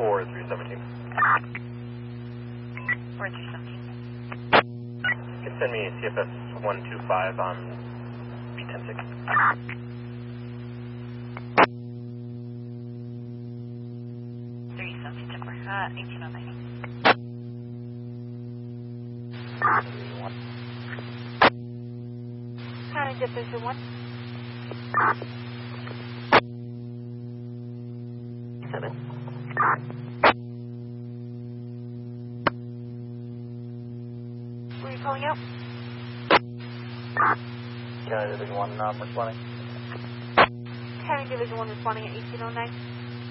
4317. 4317. You can send me CFS 125 on B106. 1809. County Division 1. 7. Where are you calling out? County Division 1, responding. County Division 1 responding at 1809.